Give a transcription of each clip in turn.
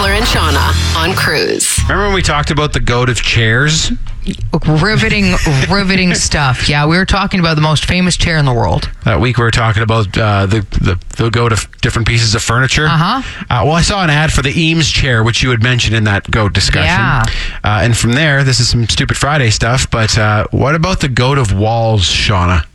Beckler and Shauna on Cruise. Remember when we talked about the goat of chairs? Riveting stuff. Yeah, we were talking about the most famous chair in the world. That week we were talking about the goat of different pieces of furniture. Well, I saw an ad for the Eames chair, which you had mentioned in that goat discussion. Yeah. And from there, this is some Stupid Friday stuff, but what about the goat of walls, Shauna?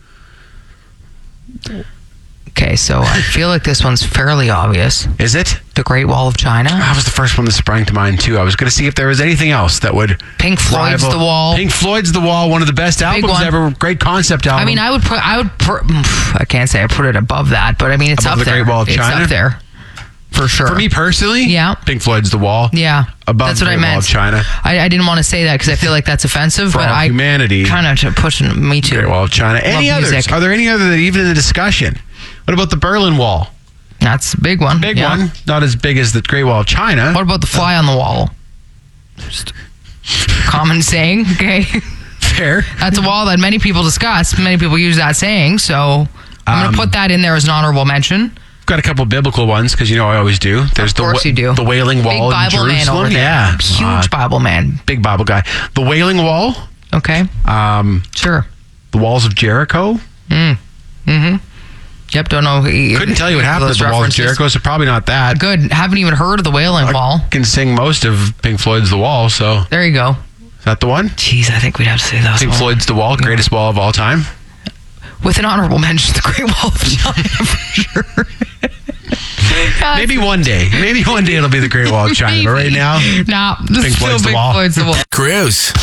Okay, so I feel like this one's fairly obvious. Is it? The Great Wall of China. That was the first one that sprang to mind, too. I was going to see if there was anything else that would... Pink Floyd's rival. The Wall. Pink Floyd's The Wall, one of the best albums one. ever. Great concept album. I mean, I can't say I put it above that, but I mean, it's Above up the there. Great Wall of China? It's up there. For sure. For me personally, yeah. Pink Floyd's The Wall. Yeah. Above that's the what Great I meant. Wall of China. I didn't want to say that because I feel like that's offensive, For but all humanity. kind of pushing me too. Great Wall of China. Any others? Music. Are there any other that even in the discussion? What about the Berlin Wall? That's a big one. Big one. Not as big as the Great Wall of China. What about the fly on the wall? Just common saying, okay? Fair. That's a wall that many people discuss. Many people use that saying, so I'm going to put that in there as an honorable mention. Got a couple biblical ones because I always do. There's Of course you do. The Wailing Wall Big Bible in man Jerusalem. over there. Yeah, Huge Bible man. big Bible guy. The Wailing Wall. Okay. Sure. The Walls of Jericho. Yep, don't know. Couldn't tell you what happened at the Wall of Jericho, so probably not that. Good. Haven't even heard of the Wailing Wall. Can sing most of Pink Floyd's The Wall, so There you go. is that the one? Jeez, I think we'd have to say that. Pink Floyd's The Wall, greatest wall of all time. With an honorable mention, the Great Wall of China, for sure. Maybe one day. Maybe one day it'll be the Great Wall of China, but right now, Nah, this Pink is still Floyd's The Pink Wall. Floyd's The Wall. Cruise.